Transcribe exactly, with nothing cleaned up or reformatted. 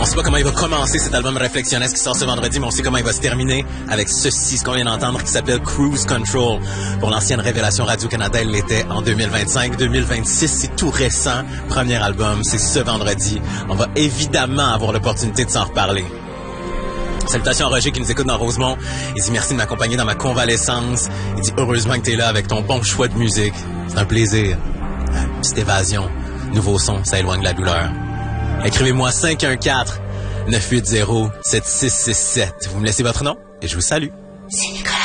sait pas comment il va commencer cet album réflexionnesque qui sort ce vendredi, mais on sait comment il va se terminer avec ceci, ce qu'on vient d'entendre, qui s'appelle Cruise Control. Pour l'ancienne Révélation Radio-Canada, elle l'était en deux mille vingt-cinq. deux mille vingt-six, c'est tout récent. Premier album, c'est ce vendredi. On va évidemment avoir l'opportunité de s'en reparler. Salutations à Roger qui nous écoute dans Rosemont. Il dit merci de m'accompagner dans ma convalescence. Il dit heureusement que t'es là avec ton bon choix de musique. C'est un plaisir. Petite évasion. Nouveau son, ça éloigne la douleur. Écrivez-moi cinq un quatre, neuf huit zéro, sept six six sept. Vous me laissez votre nom et je vous salue. C'est Nicolas.